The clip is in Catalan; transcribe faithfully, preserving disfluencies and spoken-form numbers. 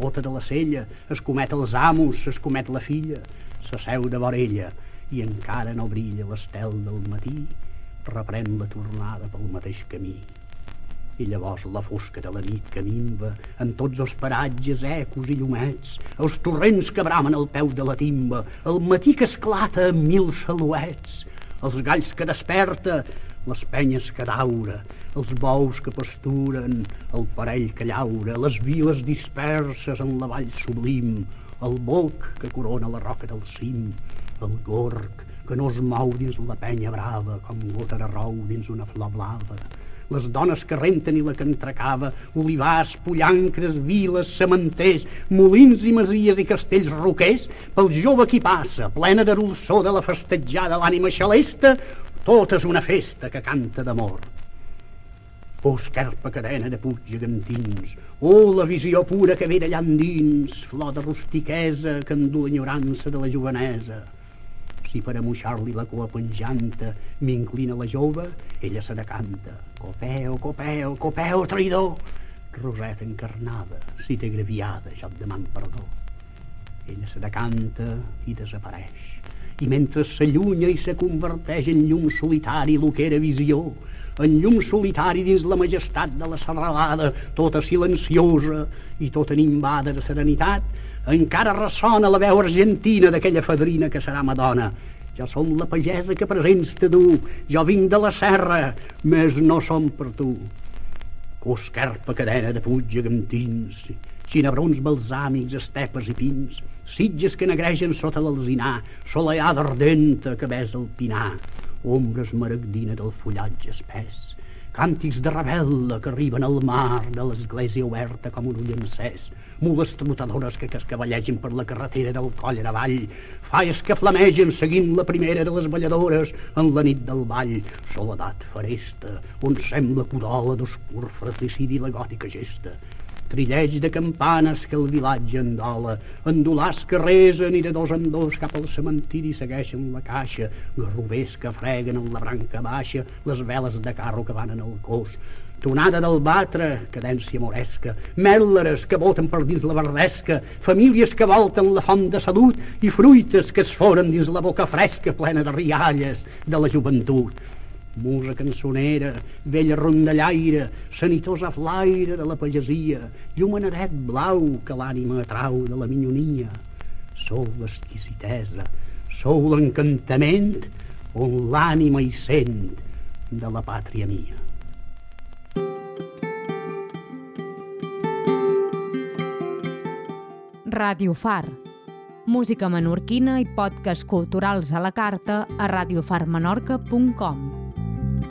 bota de la cella, escomet els amos, escomet la filla, s'asseu de vora ella, i encara no brilla l'estel del matí, reprèn la tornada pel mateix camí. I llavors la fosca de la nit que minva, en tots els paratges ecos i llumets, els torrents que bramen al peu de la timba, el matí que esclata en mil saluets, els galls que desperta, les penyes que daura, els bous que pasturen, el parell que llaura, les viles disperses en la vall sublim, el boc que corona la roca del cim, el gorg que no es mou dins la penya brava com gota de rou dins una flor blava, les dones que renten i la que entrecava, olivars, pollancres, viles, cementers, molins i masies i castells roquers, pel jove qui passa, plena de dolçor de la festejada l'ànima xalesta, tot és una festa que canta d'amor. Oh, esquerpa cadena de puig gegantins, oh, la visió pura que ve d'allà endins, flor de rustiquesa que endú l'enyorança de la jovenesa. Si per amoixar-li la cua penjanta m'inclina la jove, ella se decanta. Copeu, copeu, copeu, traïdor! Roseta encarnada, si t'he agraviada, jo et deman perdó. Ella se decanta i desapareix. I mentre s'allunya i se converteix en llum solitari lo que era visió, en llum solitari dins la majestat de la serralada, tota silenciosa i tota nimbada de serenitat, encara ressona la veu argentina d'aquella fadrina que serà Madonna. Jo som la pagesa que presents te du, jo vinc de la serra, més no som per tu. Oh, esquerpa cadena de puig gegantins, cinebrons balsàmics, estepes i pins, sitges que negregen sota l'alzinar, soleada ardenta que besa el pinar, ombra esmaragdina del fullatge espès, càntics de rebel·la que arriben al mar de l'església oberta com un ull encès, mules trotadores que cascavallegen per la carretera del coll avall, falles que flamegen seguint la primera de les balladores en la nit del ball, soledat faresta, on sembla pudola d'oscur fratricidi la gòtica gesta, trilleig de campanes que el vilatge endola, endolars que resen i de dos en dos cap al cementiri segueixen la caixa, garrovers que freguen en la branca baixa, les veles de carro que van en el cos, tonada del batre, cadència moresca, mèl·leres que boten per dins la verdesca, famílies que volten la font de salut i fruites que es foren dins la boca fresca plena de rialles de la joventut. Musa cançonera, vella rondallaire, sanitosa flaire de la pagesia, llumeneret blau que l'ànima atrau de la minyonia. Sou l'exquisitesa, sou l'encantament on l'ànima hi sent de la pàtria mia. Ràdio Far. Música menorquina i podcasts culturals a la carta a radiofar menorca punt com.